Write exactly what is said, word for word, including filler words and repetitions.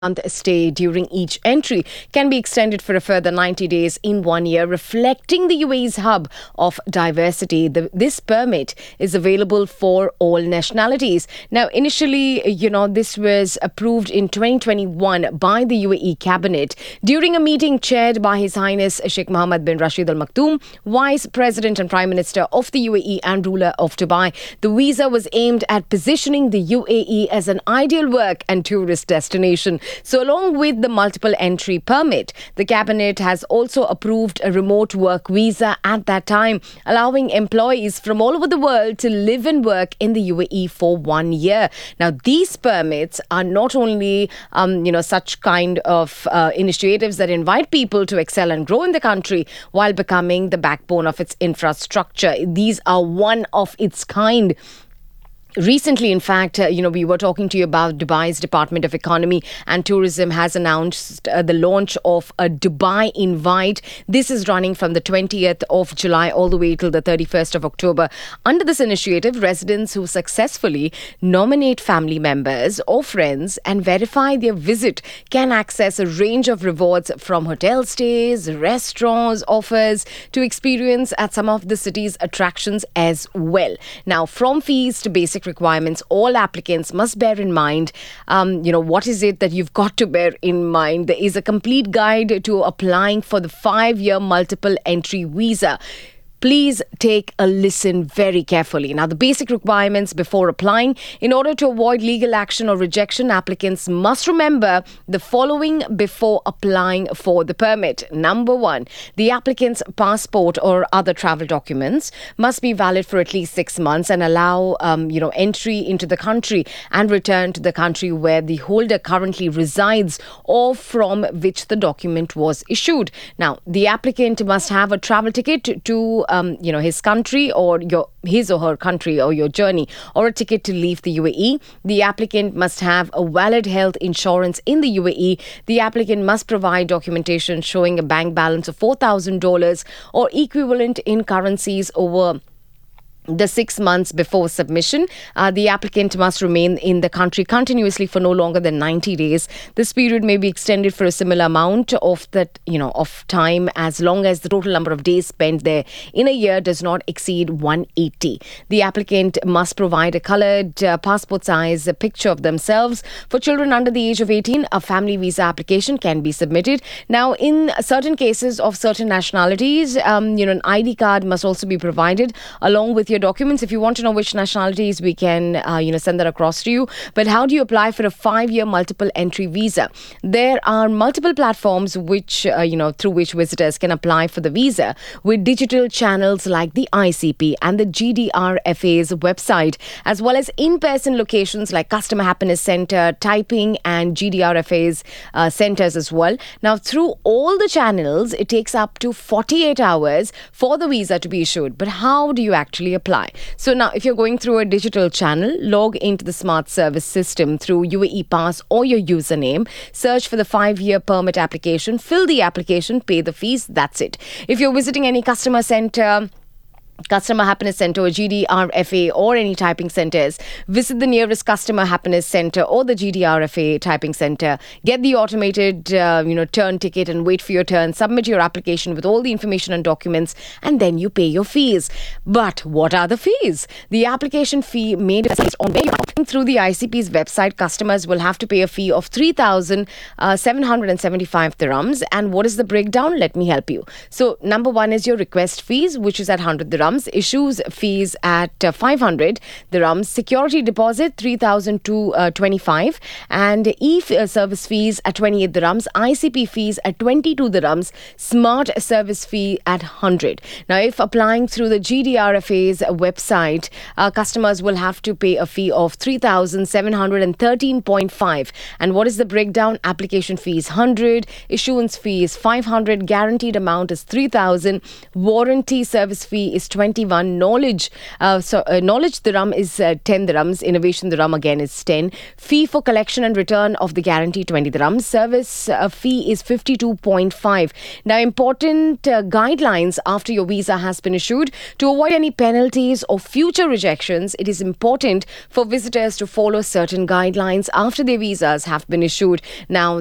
month stay during each entry can be extended for a further ninety days in one year, reflecting the U A E's hub of diversity. The, this permit is available for all nationalities. Now, initially, you know, this was approved in twenty twenty-one by the U A E cabinet during a meeting chaired by His Highness Sheikh Mohammed bin Rashid Al Maktoum, Vice President and Prime Minister of the U A E and ruler of Dubai. The visa was aimed at positioning the U A E as an ideal work and tourist destination. So along with the multiple entry permit, the cabinet has also approved a remote work visa at that time, allowing employees from all over the world to live and work in the U A E for one year. Now, these permits are not only, um, you know, such kind of uh, initiatives that invite people to excel and grow in the country while becoming the backbone of its infrastructure. These are one of its kind. Recently, in fact, uh, you know, we were talking to you about Dubai's Department of Economy and Tourism has announced uh, the launch of a Dubai Invite. This is running from the twentieth of July all the way till the thirty-first of October. Under this initiative, residents who successfully nominate family members or friends and verify their visit can access a range of rewards from hotel stays, restaurants, offers to experience at some of the city's attractions as well. Now, from fees to basic requirements, all applicants must bear in mind, um, you know, what is it that you've got to bear in mind? There is a complete guide to applying for the five-year multiple entry visa. Please take a listen very carefully. Now, the basic requirements before applying: in order to avoid legal action or rejection, applicants must remember the following before applying for the permit. Number one, the applicant's passport or other travel documents must be valid for at least six months and allow, um, you know, entry into the country and return to the country where the holder currently resides or from which the document was issued. Now, the applicant must have a travel ticket to, to Um, you know, his country or your his or her country or your journey, or a ticket to leave the U A E. The applicant must have a valid health insurance in the U A E. The applicant must provide documentation showing a bank balance of four thousand dollars or equivalent in currencies over the six months before submission. Uh, the applicant must remain in the country continuously for no longer than ninety days. This period may be extended for a similar amount of that, you know, of time as long as the total number of days spent there in a year does not exceed one hundred eighty. The applicant must provide a coloured uh, passport size a picture of themselves. For children under the age of eighteen, a family visa application can be submitted. Now, in certain cases of certain nationalities, um, you know, an I D card must also be provided along with your documents. If you want to know which nationalities, we can uh, you know send that across to you. But how do you apply for a five-year multiple entry visa? There are multiple platforms which uh, you know through which visitors can apply for the visa, with digital channels like the I C P and the G D R F A's website, as well as in-person locations like Customer Happiness Center, Typing, and G D R F A's uh, centers as well. Now, through all the channels, it takes up to forty-eight hours for the visa to be issued. But how do you actually apply? So now, if you're going through a digital channel, log into the Smart Service system through U A E Pass or your username, search for the five-year permit application, fill the application, pay the fees, that's it. If you're visiting any customer center, Customer Happiness Center, or G D R F A, or any typing centers, visit the nearest Customer Happiness Center or the G D R F A typing center. Get the automated, uh, you know, turn ticket and wait for your turn. Submit your application with all the information and documents, and then you pay your fees. But what are the fees? The application fee made based on where you're opting through the I C P's website. Customers will have to pay a fee of three thousand seven hundred seventy-five dirhams. And what is the breakdown? Let me help you. So, number one is your request fees, which is at one hundred dirhams. Issues fees at uh, five hundred dirhams, security deposit three thousand two hundred twenty-five, and e-service fees at twenty-eight dirhams, I C P fees at twenty-two dirhams, smart service fee at one hundred. Now, if applying through the G D R F A's website, uh, customers will have to pay a fee of three thousand seven hundred thirteen point five. And what is the breakdown? Application fees one hundred, issuance fee is five hundred, guaranteed amount is three thousand, warranty service fee is twenty. twenty-one. Knowledge, uh, so uh, knowledge dirham is uh, ten dirhams. Innovation dirham again is ten. Fee for collection and return of the guarantee twenty dirhams. Service uh, fee is fifty-two point five. Now, important uh, guidelines after your visa has been issued. To avoid any penalties or future rejections, it is important for visitors to follow certain guidelines after their visas have been issued. Now,